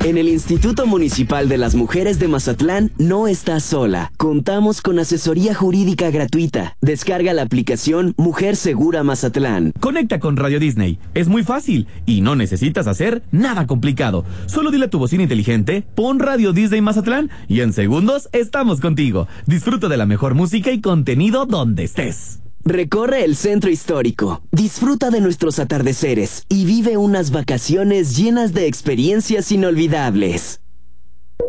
En el Instituto Municipal de las Mujeres de Mazatlán no estás sola. Contamos con asesoría jurídica gratuita. Descarga la aplicación Mujer Segura Mazatlán. Conecta con Radio Disney. Es muy fácil y no necesitas hacer nada complicado. Solo dile a tu bocina inteligente, pon Radio Disney Mazatlán y en segundos estamos contigo. Disfruta de la mejor música y contenido donde estés. Recorre el centro histórico, disfruta de nuestros atardeceres y vive unas vacaciones llenas de experiencias inolvidables.